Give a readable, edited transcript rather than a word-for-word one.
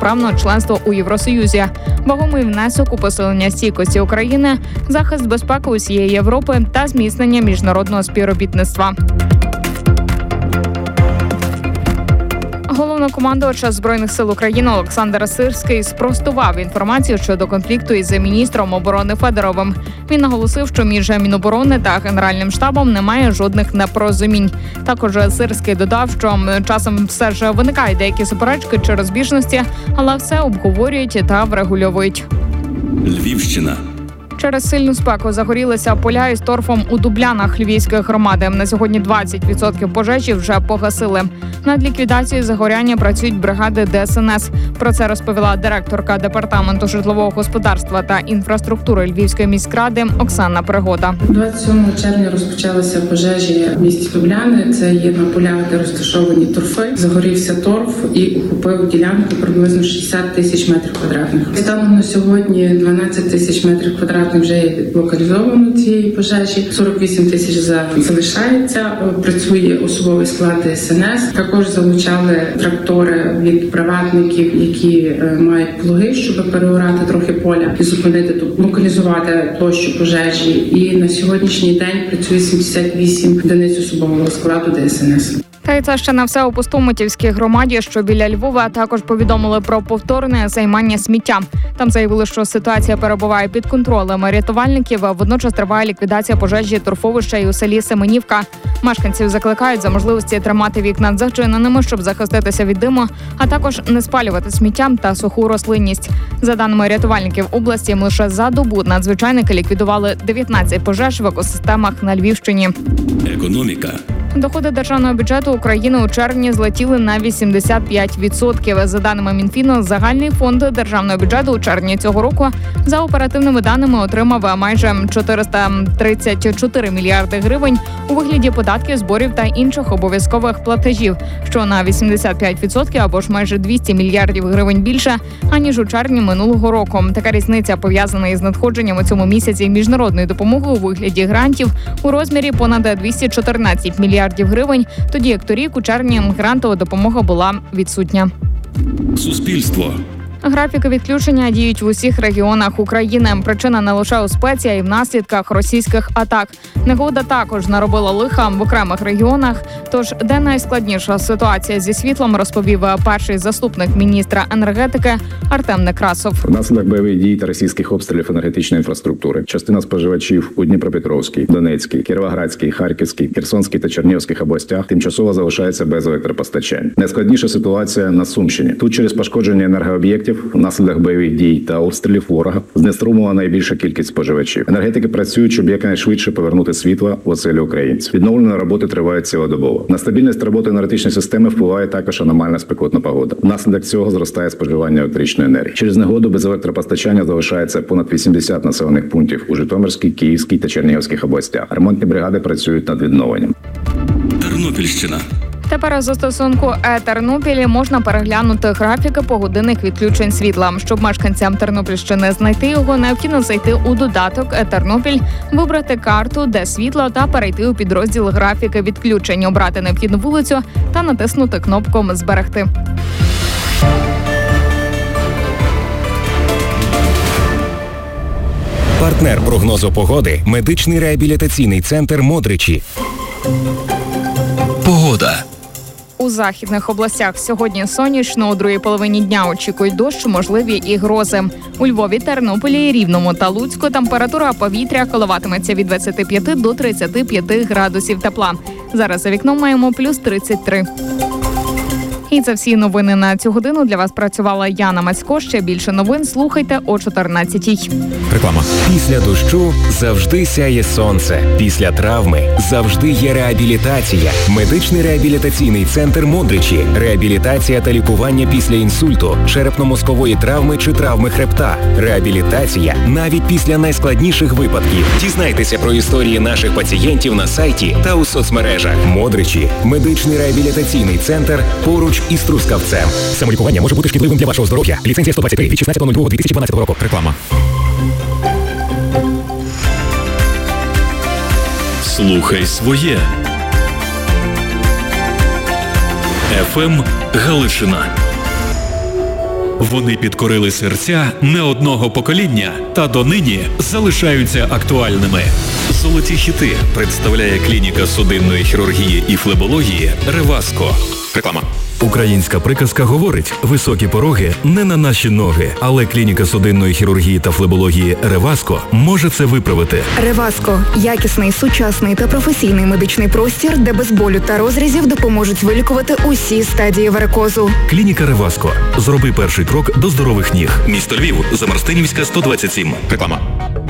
повноправного членства у Євросоюзі, вагомий внесок у посилення стійкості України, захист безпеки усієї Європи та зміцнення міжнародного співробітництва. Головнокомандувач Збройних сил України Олександр Сирський спростував інформацію щодо конфлікту із міністром оборони Федоровим. Він наголосив, що між Міноборони та Генеральним штабом немає жодних непорозумінь. Також Сирський додав, що часом все ж виникають деякі суперечки чи розбіжності, але все обговорюють та врегульовують. Львівщина. Через сильну спеку загорілися поля із торфом у Дублянах Львівської громади. На сьогодні 20% пожежі вже погасили. Над ліквідацією загоряння працюють бригади ДСНС. Про це розповіла директорка департаменту житлового господарства та інфраструктури Львівської міськради Оксана Пригода. 27 червня розпочалися пожежі в місті Дубляни. Це є на полях, де розташовані торфи. Загорівся торф і охопив ділянку приблизно 60 тисяч метрів квадратних. Станом на сьогодні 12 тисяч метрів квадратних вже є локалізовано цієї пожежі. 48 тисяч залишається. Працює особовий склад ДСНС. Також залучали трактори від приватників, які мають плуги, щоб переорати трохи поля і зупинити, локалізувати площу пожежі. І на сьогоднішній день працює 78 одиниць особового складу ДСНС. Та й це ще не все. У Пустомитівській громаді, що біля Львова, також повідомили про повторне займання сміттям. Там заявили, що ситуація перебуває під контролем рятувальників, водночас триває ліквідація пожежі торфовища і у селі Семенівка. Мешканців закликають за можливості тримати вікна зачиненими, щоб захиститися від диму, а також не спалювати сміттям та суху рослинність. За даними рятувальників області, лише за добу надзвичайники ліквідували 19 пожеж в екосистемах на Львівщині. Економіка. Доходи державного бюджету України у червні злетіли на 85%. За даними Мінфіну, загальний фонд державного бюджету у червні цього року за оперативними даними отримав майже 434 мільярди гривень у вигляді податків, зборів та інших обов'язкових платежів, що на 85% або ж майже 200 мільярдів гривень більше, аніж у червні минулого року. Така різниця пов'язана із надходженням у цьому місяці міжнародної допомоги у вигляді грантів у розмірі понад 214 мільярдів гривень, тоді як торік у червні грантова допомога була відсутня. Суспільство. Графіки відключення діють в усіх регіонах України. Причина не лише у спеці, а й в наслідках російських атак. Негода також наробила лиха в окремих регіонах. Тож, де найскладніша ситуація зі світлом, розповів перший заступник міністра енергетики Артем Некрасов. Внаслідок бойових дій та російських обстрілів енергетичної інфраструктури частина споживачів у Дніпропетровській, Донецькій, Кіровоградській, Харківській, Херсонській та Чернігівських областях тимчасово залишається без електропостачання. Найскладніша ситуація на Сумщині. Тут через пошкодження енергооб'єктів внаслідок бойових дій та обстрілів ворога знеструмила найбільша кількість споживачів. Енергетики працюють, щоб якнайшвидше повернути світло в оселі українців. Відновлені роботи тривають цілодобово. На стабільність роботи енергетичної системи впливає також аномальна спекотна погода. Внаслідок цього зростає споживання електричної енергії. Через негоду без електропостачання залишається понад 80 населених пунктів у Житомирській, Київській та Чернігівських областях. Ремонтні бригади працюють над відновленням. Тернопільщина. Тепер застосунку «Тернопіль» можна переглянути графіки погодинних відключень світла. Щоб мешканцям Тернопільщини знайти його, необхідно зайти у додаток «Тернопіль», вибрати карту, де світло, та перейти у підрозділ «Графіки відключень», обрати необхідну вулицю та натиснути кнопку «Зберегти». Партнер прогнозу погоди – медичний реабілітаційний центр «Модричі». Погода. У західних областях сьогодні сонячно, у другій половині дня очікують дощ, можливі і грози. У Львові, Тернополі, Рівному та Луцьку температура повітря коливатиметься від 25 до 35 градусів тепла. Зараз за вікном маємо плюс 33. І це всі новини на цю годину. Для вас працювала Яна Мацько. Ще більше новин слухайте о 14-й. Реклама. Після дощу завжди сяє сонце. Після травми завжди є реабілітація. Медичний реабілітаційний центр «Модричі». Реабілітація та лікування після інсульту, черепно-мозкової травми чи травми хребта. Реабілітація навіть після найскладніших випадків. Дізнайтеся про історії наших пацієнтів на сайті та у соцмережах. «Модричі» – медичний реабілітаційний центр поруч із Трускавцем. Самолікування може бути шкідливим для вашого здоров'я. Ліцензія 123 від 16.02.2012 року. Реклама. Слухай своє. ФМ Галичина. Вони підкорили серця не одного покоління та донині залишаються актуальними. Золоті хіти представляє клініка судинної хірургії і флебології «Реваско». Реклама. Українська приказка говорить: високі пороги не на наші ноги, але клініка судинної хірургії та флебології «Реваско» може це виправити. Реваско – якісний, сучасний та професійний медичний простір, де без болю та розрізів допоможуть вилікувати усі стадії варикозу. Клініка «Реваско». Зроби перший крок до здорових ніг. Місто Львів, Замарстинівська, 127. Реклама.